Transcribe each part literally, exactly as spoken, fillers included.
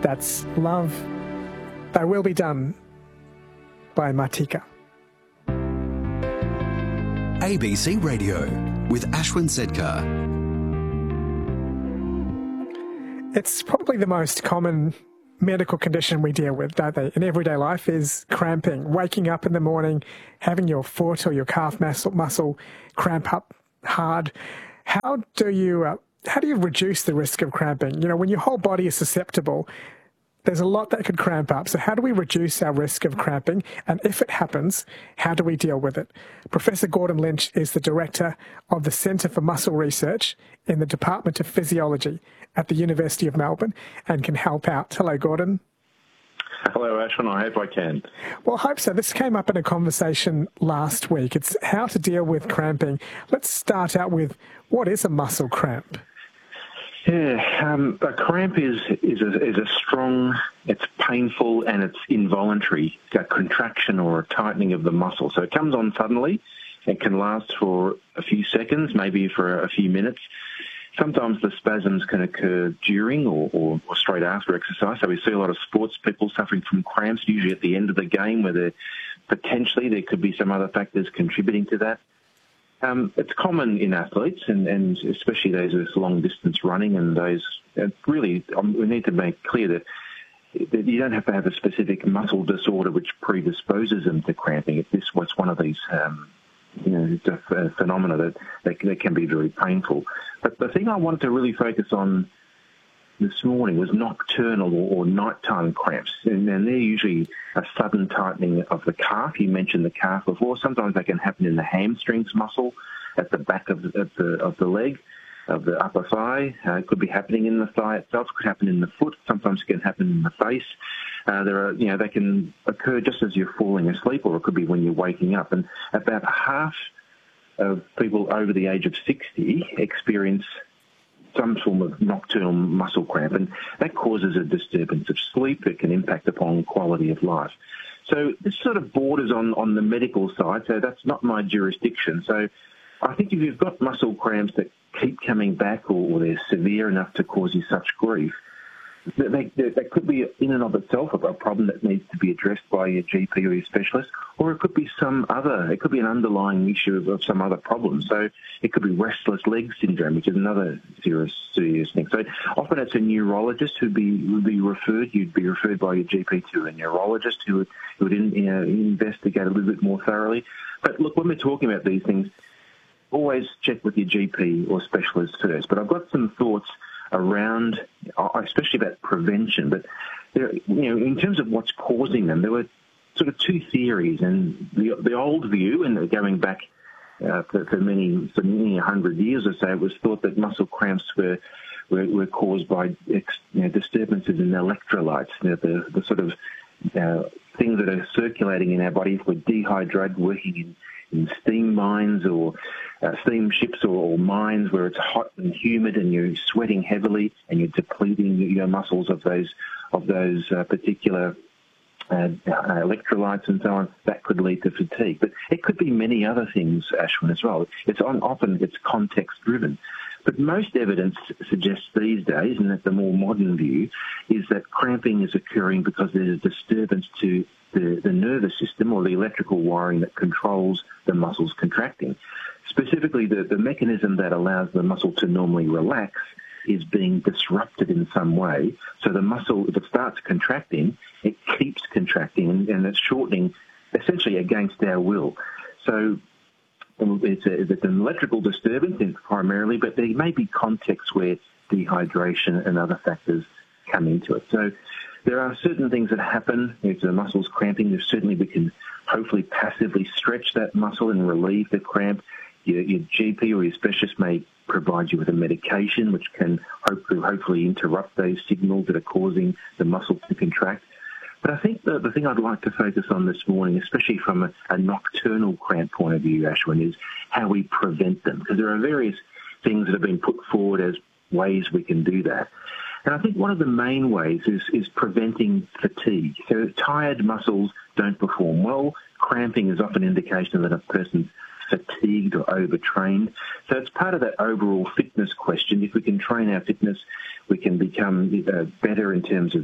That's Love, Thy Will Be Done by Martika. A B C Radio with Ashwin Sedkar. It's probably the most common medical condition we deal with, don't they, in everyday life, is cramping. Waking up in the morning, having your foot or your calf muscle, muscle cramp up hard. How do you uh, how do you reduce the risk of cramping? You know, when your whole body is susceptible, there's a lot that could cramp up. So how do we reduce our risk of cramping? And if it happens, how do we deal with it? Professor Gordon Lynch is the director of the Centre for Muscle Research in the Department of Physiology at the University of Melbourne and can help out. Hello, Gordon. Hello, Ashwin. I hope I can. Well, I hope so. This came up in a conversation last week. It's how to deal with cramping. Let's start out with, what is a muscle cramp? Yeah, um, a cramp is is a, is a strong, it's painful, and it's involuntary, a contraction or a tightening of the muscle. So it comes on suddenly. It can last for a few seconds, maybe for a few minutes. Sometimes the spasms can occur during or, or, or straight after exercise. So we see a lot of sports people suffering from cramps, usually at the end of the game, where there potentially there could be some other factors contributing to that. Um, it's common in athletes, and, and especially those with long-distance running, and those uh, really, um, we need to make clear that, that you don't have to have a specific muscle disorder which predisposes them to cramping. If this was one of these, um, you know, it's a, a phenomena that, that, that can be very painful. But the thing I wanted to really focus on this morning was nocturnal or, or nighttime cramps, and, and they're usually a sudden tightening of the calf. You mentioned the calf before. Sometimes they can happen in the hamstrings muscle at the back of the, of the, of the leg, of the upper thigh. Uh, it could be happening in the thigh itself. It could happen in the foot. Sometimes it can happen in the face. Uh, there are, you know, they can occur just as you're falling asleep, or it could be when you're waking up. And about half of people over the age of sixty experience some form of nocturnal muscle cramp, and that causes a disturbance of sleep. It can impact upon quality of life. So this sort of borders on, on the medical side, so that's not my jurisdiction. So I think if you've got muscle cramps that keep coming back, or, or they're severe enough to cause you such grief, that, they, that could be in and of itself a problem that needs to be addressed by your G P or your specialist, or it could be some other, it could be an underlying issue of, of some other problem. So it could be restless leg syndrome, which is another serious, serious thing. So often it's a neurologist who'd be, would be referred, you'd be referred by your G P to a neurologist who would, who would in, you know, investigate a little bit more thoroughly. But look, when we're talking about these things, always check with your G P or specialist first. But I've got some thoughts around, especially about prevention, but there, you know, in terms of what's causing them, there were sort of two theories, and the the old view, and going back uh, for, for many for many hundred years or so, it was thought that muscle cramps were were, were caused by ex, you know, disturbances in electrolytes, you know, the the sort of uh, things that are circulating in our body. If we're dehydrated, working in in steam mines or uh, steamships or, or mines where it's hot and humid and you're sweating heavily and you're depleting your muscles of those of those uh, particular uh, uh, electrolytes and so on, that could lead to fatigue. But it could be many other things, Ashwin, as well. It's on, often it's context-driven. But most evidence suggests these days, and that the more modern view, is that cramping is occurring because there's a disturbance to the, the nervous system or the electrical wiring that controls the muscles contracting. Specifically, the, the mechanism that allows the muscle to normally relax is being disrupted in some way. So the muscle, if it starts contracting, it keeps contracting, and, and it's shortening essentially against our will. So it's, a, it's an electrical disturbance primarily, but there may be contexts where dehydration and other factors come into it. So there are certain things that happen if the muscle's cramping. There's certainly we can hopefully passively stretch that muscle and relieve the cramp. Your, your G P or your specialist may provide you with a medication which can hopefully, hopefully interrupt those signals that are causing the muscle to contract. But I think the, the thing I'd like to focus on this morning, especially from a, a nocturnal cramp point of view, Ashwin, is how we prevent them. Because there are various things that have been put forward as ways we can do that. And I think one of the main ways is, is preventing fatigue. So tired muscles don't perform well. Cramping is often an indication that a person's fatigued or overtrained. So it's part of that overall fitness question. If we can train our fitness, we can become uh, better in terms of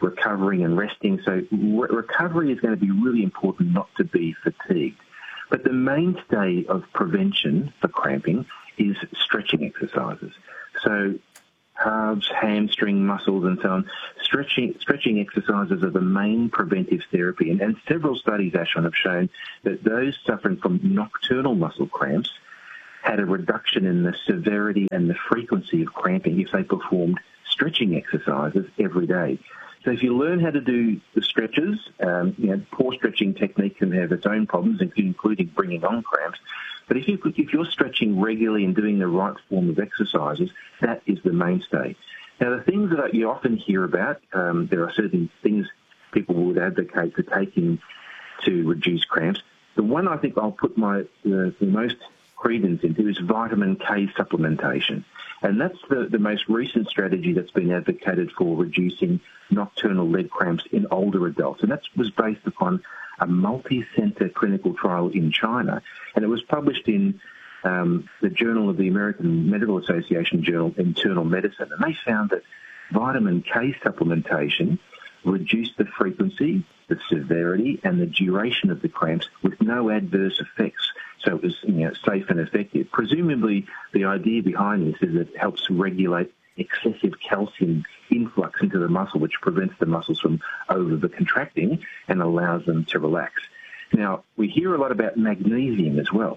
recovering and resting. So re- recovery is going to be really important, not to be fatigued. But the mainstay of prevention for cramping is stretching exercises. So calves, hamstring muscles and so on. Stretching, stretching exercises are the main preventive therapy. And, and several studies, Ashwin, have shown that those suffering from nocturnal muscle cramps had a reduction in the severity and the frequency of cramping if they performed stretching exercises every day. So if you learn how to do the stretches, um, you know, poor stretching technique can have its own problems, including bringing on cramps. But if, you, if you're stretching regularly and doing the right form of exercises, that is the mainstay. Now, the things that you often hear about, um, there are certain things people would advocate for taking to reduce cramps. The one I think I'll put my the, the most credence into is vitamin K supplementation. And that's the, the most recent strategy that's been advocated for reducing nocturnal leg cramps in older adults. And that was based upon a multi-center clinical trial in China. And it was published in um, the Journal of the American Medical Association Journal, Internal Medicine. And they found that vitamin K supplementation reduced the frequency, the severity, and the duration of the cramps with no adverse effects. So it was, you know, safe and effective. Presumably, the idea behind this is it helps regulate excessive calcium influx into the muscle, which prevents the muscles from over-contracting and allows them to relax. Now, we hear a lot about magnesium as well,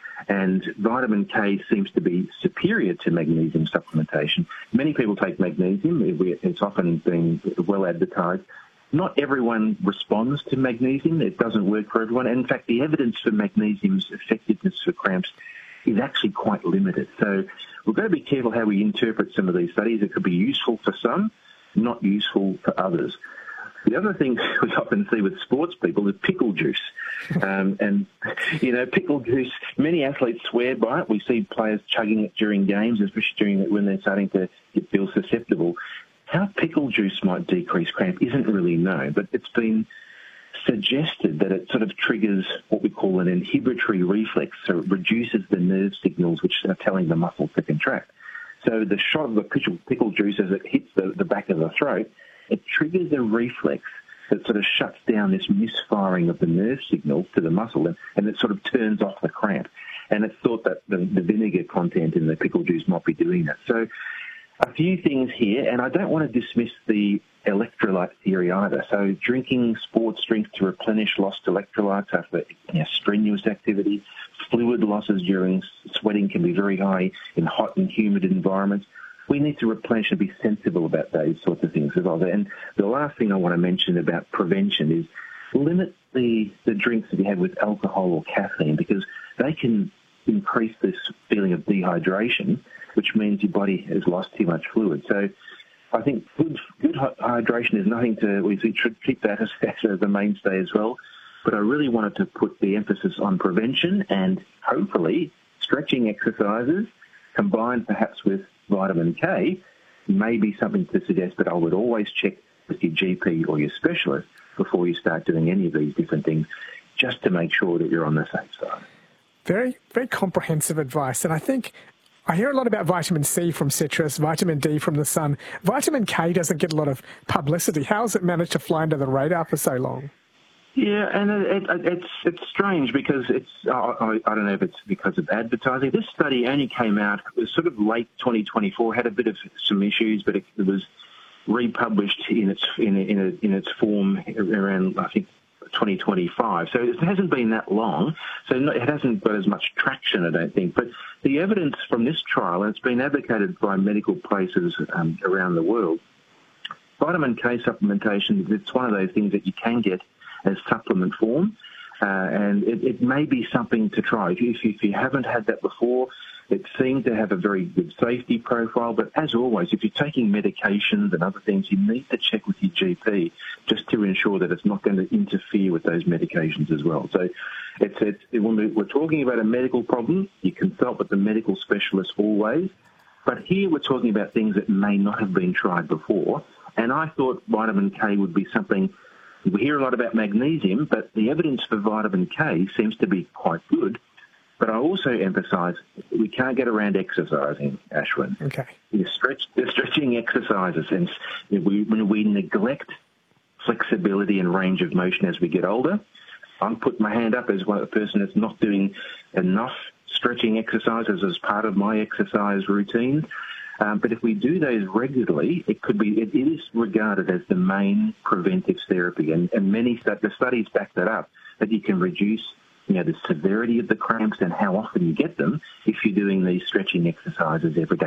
and vitamin K seems to be superior to magnesium supplementation. Many people take magnesium. It's often been well advertised. Not everyone responds to magnesium. It doesn't work for everyone. And in fact, the evidence for magnesium's effectiveness for cramps is actually quite limited. So we've got to be careful how we interpret some of these studies. It could be useful for some, not useful for others. The other thing we often see with sports people is pickle juice. Um, and, you know, pickle juice, many athletes swear by it. We see players chugging it during games, especially during when they're starting to feel susceptible. How pickle juice might decrease cramp isn't really known, but it's been suggested that it sort of triggers what we call an inhibitory reflex, so it reduces the nerve signals which are telling the muscle to contract. So the shot of the pickle, pickle juice as it hits the, the back of the throat, it triggers a reflex that sort of shuts down this misfiring of the nerve signals to the muscle, and, and it sort of turns off the cramp. And it's thought that the, the vinegar content in the pickle juice might be doing that. So a few things here, and I don't want to dismiss the electrolyte theory either. So drinking sports drinks to replenish lost electrolytes after, you know, strenuous activity, fluid losses during sweating can be very high in hot and humid environments. We need to replenish and be sensible about those sorts of things as well. And the last thing I want to mention about prevention is limit the, the drinks that you have with alcohol or caffeine, because they can increase this feeling of dehydration, which means your body has lost too much fluid. So I think good good hydration is nothing to, we should keep that as, as the mainstay as well. But I really wanted to put the emphasis on prevention and hopefully stretching exercises combined perhaps with vitamin K may be something to suggest, but I would always check with your G P or your specialist before you start doing any of these different things, just to make sure that you're on the safe side. Very, very comprehensive advice. And I think I hear a lot about vitamin C from citrus, vitamin D from the sun. Vitamin K doesn't get a lot of publicity. How has it managed to fly under the radar for so long? Yeah, and it, it, it's it's strange because it's, I, I don't know if it's because of advertising. This study only came out, it was sort of late twenty twenty-four, had a bit of some issues, but it, it was republished in its in, in, a, in its form around, I think, twenty twenty-five. So it hasn't been that long, so it hasn't got as much traction, I don't think. But the evidence from this trial, and it's been advocated by medical places um, around the world, vitamin K supplementation, it's one of those things that you can get as supplement form, uh, and it, it may be something to try. If you, if you haven't had that before, it seemed to have a very good safety profile, but as always, if you're taking medications and other things, you need to check with your G P just to ensure that it's not going to interfere with those medications as well. So it's, it's, when we're talking about a medical problem, you consult with the medical specialist always, but here we're talking about things that may not have been tried before, and I thought vitamin K would be something. We hear a lot about magnesium, but the evidence for vitamin K seems to be quite good. But I also emphasise we can't get around exercising, Ashwin. Okay. The stretch, the stretching exercises, and we, when we neglect flexibility and range of motion as we get older. I'm putting my hand up as one person that's not doing enough stretching exercises as part of my exercise routine. Um, but if we do those regularly, it could be, it is regarded as the main preventive therapy. And, and many the studies back that up, that you can reduce, you know, the severity of the cramps and how often you get them if you're doing these stretching exercises every day.